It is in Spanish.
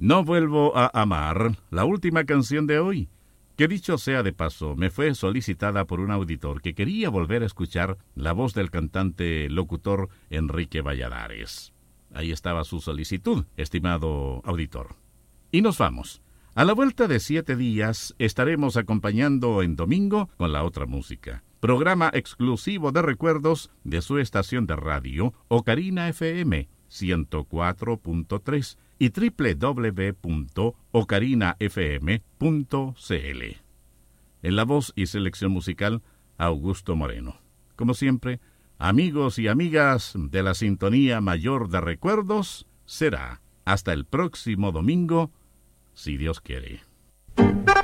No vuelvo a amar, la última canción de hoy, que dicho sea de paso, me fue solicitada por un auditor que quería volver a escuchar la voz del cantante locutor Enrique Valladares. Ahí estaba su solicitud, estimado auditor. Y nos vamos. A la vuelta de 7 días estaremos acompañando en domingo con la otra música. Programa exclusivo de recuerdos de su estación de radio, Ocarina FM 104.3 y www.ocarinafm.cl. En la voz y selección musical, Augusto Moreno. Como siempre, amigos y amigas de la Sintonía Mayor de Recuerdos, será hasta el próximo domingo, si Dios quiere.